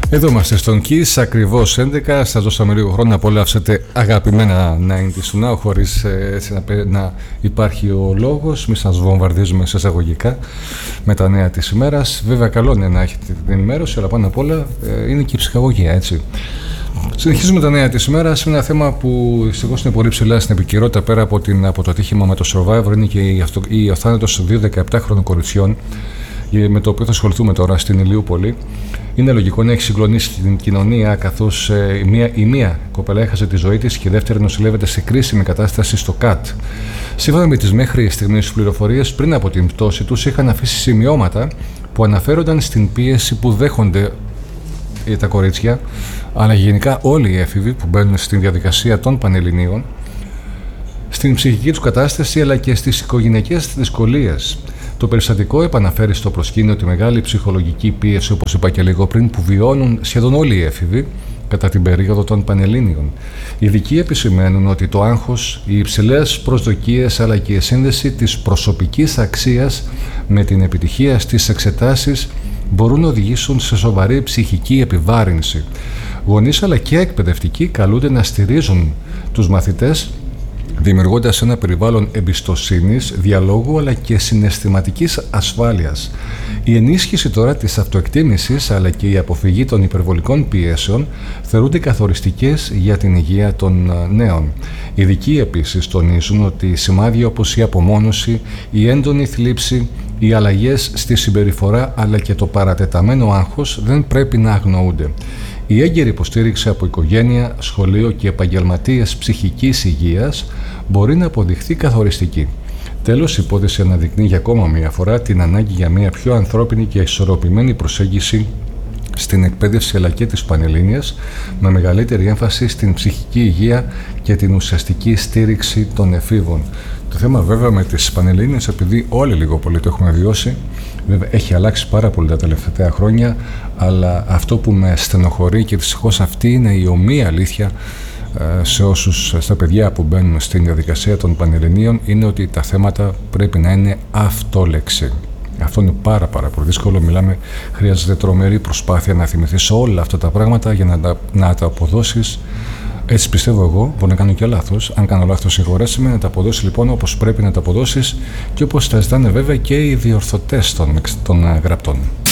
Εδώ είμαστε στον Kiss, ακριβώς 11. Σας δώσαμε λίγο χρόνο να απολαύσετε αγαπημένα 90's Now, χωρίς να υπάρχει ο λόγος. Μη σας βομβαρδίζουμε σε εισαγωγικά με τα νέα της ημέρας. Βέβαια, καλό είναι να έχετε την ενημέρωση, αλλά πάνω απ' όλα είναι και η ψυχαγωγία, έτσι. Συνεχίζουμε τα νέα της ημέρας με ένα θέμα που δυστυχώς είναι πολύ ψηλά στην επικαιρότητα. Πέρα από το ατύχημα με το Survivor, είναι και ο θάνατος 2 17χρονων κοριτσιών, με το οποίο θα ασχοληθούμε τώρα στην Ηλιούπολη. Είναι λογικό να έχει συγκλονίσει την κοινωνία, καθώς η μία κοπέλα έχασε τη ζωή της και η δεύτερη νοσηλεύεται σε κρίσιμη κατάσταση στο ΚΑΤ. Σύμφωνα με τις μέχρι στιγμής πληροφορίες, πριν από την πτώση τους είχαν αφήσει σημειώματα που αναφέρονταν στην πίεση που δέχονται τα κορίτσια, αλλά γενικά όλοι οι έφηβοι που μπαίνουν στην διαδικασία των Πανελληνίων, στην ψυχική τους κατάσταση αλλά και στις οικογενειακές δυσκολίες. Το περιστατικό επαναφέρει στο προσκήνιο τη μεγάλη ψυχολογική πίεση, όπως είπα και λίγο πριν, που βιώνουν σχεδόν όλοι οι έφηβοι κατά την περίοδο των Πανελλήνιων. Οι ειδικοί επισημαίνουν ότι το άγχος, οι υψηλές προσδοκίες αλλά και η σύνδεση της προσωπικής αξίας με την επιτυχία στις εξετάσεις μπορούν να οδηγήσουν σε σοβαρή ψυχική επιβάρυνση. Γονείς αλλά και εκπαιδευτικοί καλούνται να στηρίζουν τους μαθητές, δημιουργώντας ένα περιβάλλον εμπιστοσύνης, διαλόγου αλλά και συναισθηματικής ασφάλειας. Η ενίσχυση τώρα της αυτοεκτίμησης αλλά και η αποφυγή των υπερβολικών πιέσεων θεωρούνται καθοριστικές για την υγεία των νέων. Οι ειδικοί επίσης τονίζουν ότι σημάδια όπως η απομόνωση, η έντονη θλίψη, οι αλλαγές στη συμπεριφορά αλλά και το παρατεταμένο άγχος δεν πρέπει να αγνοούνται. Η έγκαιρη υποστήριξη από οικογένεια, σχολείο και επαγγελματίες ψυχικής υγείας μπορεί να αποδειχθεί καθοριστική. Τέλος, η υπόθεση αναδεικνύει για ακόμα μία φορά την ανάγκη για μία πιο ανθρώπινη και ισορροπημένη προσέγγιση στην εκπαίδευση αλλά και της Πανελλήνιας, με μεγαλύτερη έμφαση στην ψυχική υγεία και την ουσιαστική στήριξη των εφήβων. Το θέμα βέβαια με τις Πανελλήνιες, επειδή όλοι λίγο πολύ το έχουμε βιώσει, βέβαια έχει αλλάξει πάρα πολύ τα τελευταία χρόνια, αλλά αυτό που με στενοχωρεί και δυστυχώς αυτή είναι η ομοία αλήθεια στα παιδιά που μπαίνουν στην διαδικασία των Πανελληνίων, είναι ότι τα θέματα πρέπει να είναι αυτόλεξη. Αυτό είναι πάρα πολύ δύσκολο. Χρειάζεται τρομερή προσπάθεια να θυμηθείς όλα αυτά τα πράγματα για να τα αποδώσεις. Έτσι πιστεύω εγώ, μπορεί να κάνω και λάθος. Αν κάνω λάθος, συγχωρέστε με, να τα αποδώσεις λοιπόν όπως πρέπει να τα αποδώσεις και όπως τα ζητάνε βέβαια και οι διορθωτές των γραπτών.